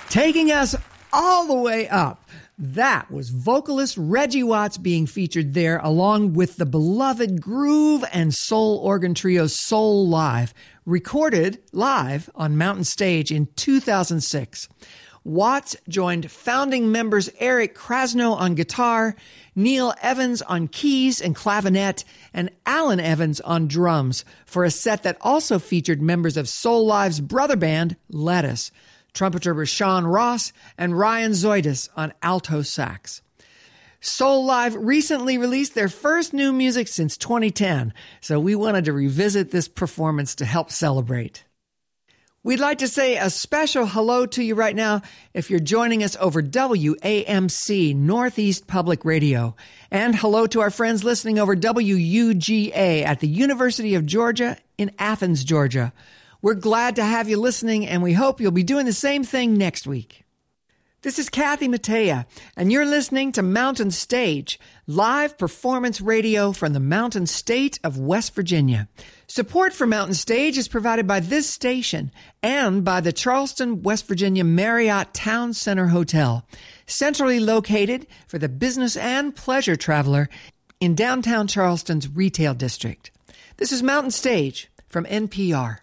Taking us all the way up. That was vocalist Reggie Watts being featured there along with the beloved groove and soul organ trio Soul Live, recorded live on Mountain Stage in 2006. Watts joined founding members Eric Krasno on guitar, Neil Evans on keys and clavinet, and Alan Evans on drums for a set that also featured members of Soul Live's brother band, Lettuce, trumpeter Rashawn Ross, and Ryan Zoidis on alto sax. Soul Live recently released their first new music since 2010, so we wanted to revisit this performance to help celebrate. We'd like to say a special hello to you right now if you're joining us over WAMC, Northeast Public Radio. And hello to our friends listening over WUGA at the University of Georgia in Athens, Georgia. We're glad to have you listening, and we hope you'll be doing the same thing next week. This is Kathy Mattea, and you're listening to Mountain Stage, live performance radio from the Mountain State of West Virginia. Support for Mountain Stage is provided by this station and by the Charleston, West Virginia Marriott Town Center Hotel, centrally located for the business and pleasure traveler in downtown Charleston's retail district. This is Mountain Stage from NPR.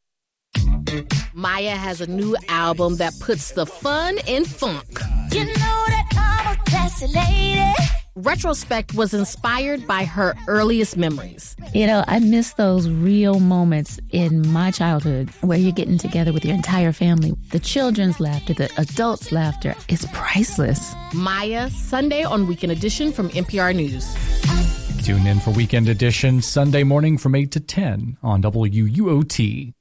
Maya has a new album that puts the fun in funk. You know that I'm a classy lady. Retrospect was inspired by her earliest memories. You know, I miss those real moments in my childhood where you're getting together with your entire family. The children's laughter, the adults' laughter is priceless. Maya, Sunday on Weekend Edition from NPR News. Tune in for Weekend Edition Sunday morning from 8 to 10 on WUOT.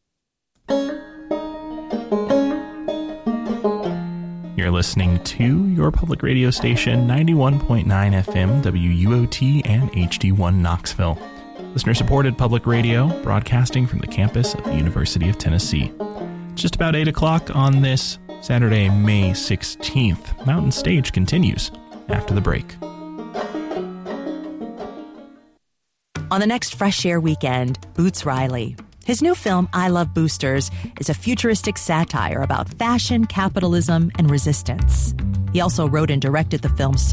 You're listening to your public radio station, 91.9 FM, WUOT, and HD1 Knoxville. Listener-supported public radio, broadcasting from the campus of the University of Tennessee. Just about 8 o'clock on this Saturday, May 16th. Mountain Stage continues after the break. On the next Fresh Air weekend, Boots Riley. His new film, I Love Boosters, is a futuristic satire about fashion, capitalism, and resistance. He also wrote and directed the film